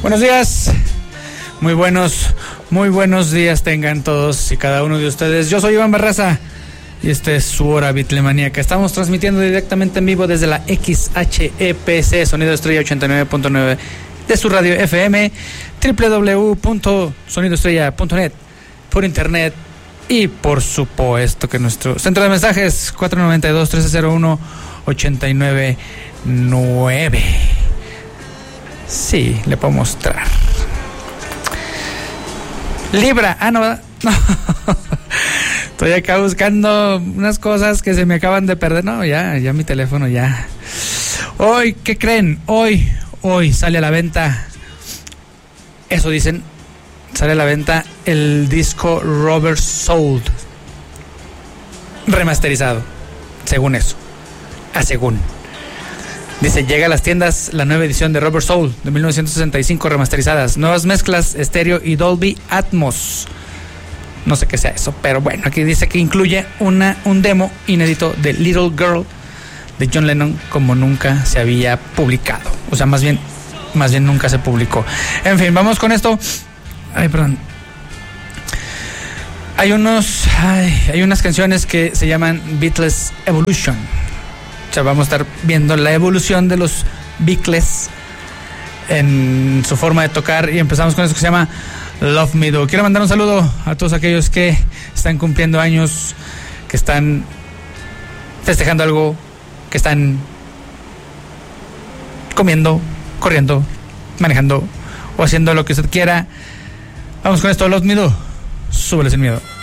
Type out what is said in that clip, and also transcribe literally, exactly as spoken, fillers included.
Buenos días, muy buenos, muy buenos días tengan todos y cada uno de ustedes. Yo soy Iván Barraza y esta es su hora Beatlemaníaca. Estamos transmitiendo directamente en vivo desde la X H E P C, Sonido Estrella ochenta y nueve punto nueve de su radio F M, doble u doble u doble u punto sonido estrella punto net, por internet y por supuesto que nuestro centro de mensajes cuatro nueve dos, uno tres cero uno, ocho nueve nueve. Sí, le puedo mostrar. Libra, ah no, no. Estoy acá buscando unas cosas que se me acaban de perder. No, ya, ya mi teléfono ya. Hoy, ¿qué creen? Hoy, hoy sale a la venta, eso dicen, sale a la venta el disco Rubber Soul remasterizado, según eso, a según. Dice, llega a las tiendas la nueva edición de Rubber Soul de mil novecientos sesenta y cinco remasterizadas, nuevas mezclas, estéreo y Dolby Atmos. No sé qué sea eso, pero bueno, aquí dice que incluye una, un demo inédito de Little Girl de John Lennon como nunca se había publicado. O sea, más bien, más bien nunca se publicó. En fin, vamos con esto. Ay, perdón. Hay unos, ay, hay unas canciones que se llaman Beatles Evolution. O sea, vamos a estar viendo la evolución de los Beatles en su forma de tocar y empezamos con eso que se llama Love Me Do. Quiero mandar un saludo a todos aquellos que están cumpliendo años, que están festejando algo, que están comiendo, corriendo, manejando o haciendo lo que usted quiera. Vamos con esto, Love Me Do. Súbele sin miedo.